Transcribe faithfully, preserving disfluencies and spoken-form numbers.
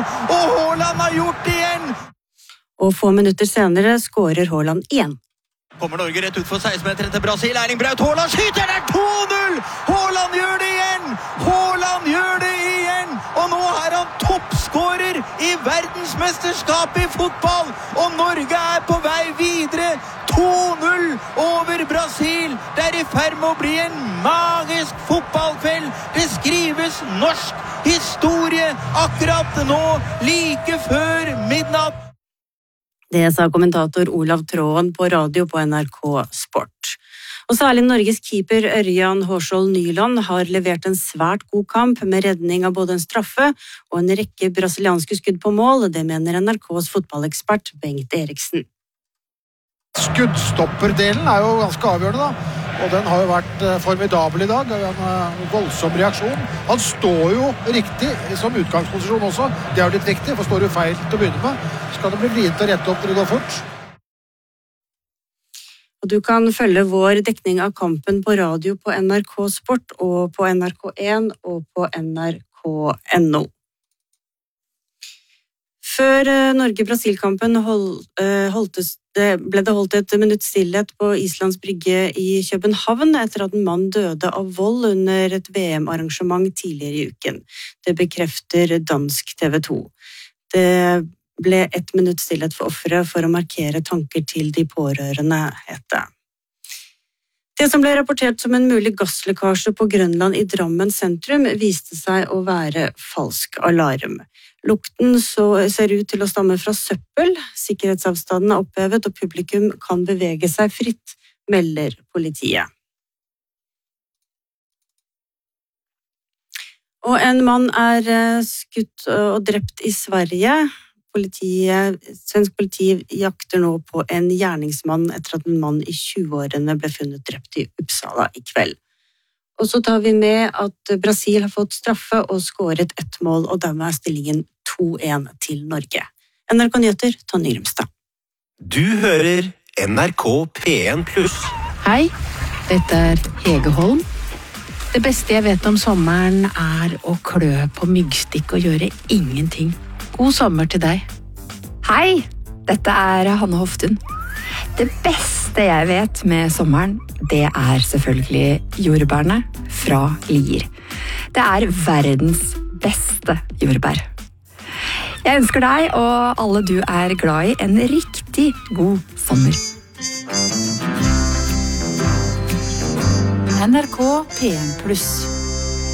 og Haaland har gjort det igjen! Og få minutter senere skårer Haaland igjen. Kommer Norge rett ut for seksten-meteren til Brasil. Erling Braut Haaland skyter, det er to null! Haaland gjør det igjen! Haaland gjør det igjen! Og nå er han toppskårer i verdensmesterskapet i fotball! Og Norge er på vei videre! to null over Brasil! Det er i ferd med å bli en magisk fotballkveld! Det skrives norsk historie akkurat nå, like før midnatt! Det sa kommentator Olav Tråen på radio på N R K Sport. Og særlig Norges keeper Ørjan Hårskjold Nyland har levert en svært god kamp med redning av både en straffe og en rekke brasilianske skudd på mål, det mener N R K's fotballekspert Bengt Eriksen. Skuddstopperdelen er jo ganske avgjørende da, og den har jo vært formidabel i dag, en voldsom reaksjon. Han står jo riktig som utgangsposisjon også, det er jo litt viktig, for står jo feil til å begynne med, skal det bli vrient å rette opp når det går fort. Og du kan følge vår dekning av kampen på radio på N R K Sport og på N R K én og på N R K punktum N O. Før Norge-Brasil-kampen hold, holdtes, det ble det holdt et minutt stillhet på Islands brygge i København etter at en mann døde av vold under et V M-arrangement tidligere i uken. Det bekrefter dansk T V to. Det ble et minutt stillhet for offeret for å markere tanker til de pårørende, het det. Det som ble rapportert som en mulig gasslekkasje på Grønland i Drammen sentrum viste seg å være falsk alarm. Lukten så ser ut til å stamme fra søppel, sikkerhetsavstanden er opphevet og publikum kan bevege seg fritt, melder politiet. Og en mann er skutt og drept i Sverige. Politiet, svensk politi jakter nå på en gjerningsmann etter at en mann i tjueårene ble funnet drept i Uppsala i kveld. Og så tar vi med at Brasil har fått straffe og skåret ett mål, og dermed er stillingen to én til Norge. N R K Nyheter, Tonje Grimstad. Du hører N R K P én pluss. Hei, dette er Hege Holm. Det beste jeg vet om sommeren er å klø på myggstikk og gjøre ingenting. God sommer til deg. Hei, dette er Hanne Hoftun. Det beste jeg vet med sommeren, det er selvfølgelig jordbærene fra Lier. Det er verdens beste jordbær. Jeg ønsker deg og alle du er glad i en riktig god sommer. N R K P én pluss.